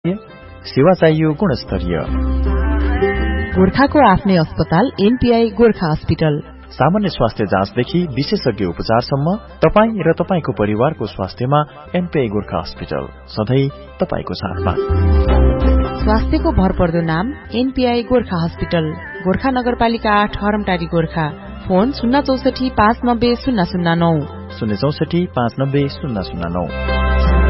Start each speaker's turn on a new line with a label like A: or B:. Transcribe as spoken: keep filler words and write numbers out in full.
A: सेवा चाहियो गुणस्तरीय।
B: गोर्खाको आफ्नै अस्पताल एनपीआई गोर्खा अस्पताल।
A: सामान्य स्वास्थ्य जाँचदेखि विशेषज्ञ उपचारसम्म तपाईँ र तपाईँको परिवारको स्वास्थ्यमा एनपीआई गोर्खा अस्पताल सधैँ तपाईँको साथमा।
B: स्वास्थ्यको भरपर्दो नाम एनपीआई गोर्खा अस्पताल, गोर्खा नगरपालिका आठ हरमटारी गोर्खा। फोन शून्य चौसठी पाँच नब्बे शून्य शून्य नौ
A: शून्य चौसठी पाँच नब्बे शून्य शून्य नौ।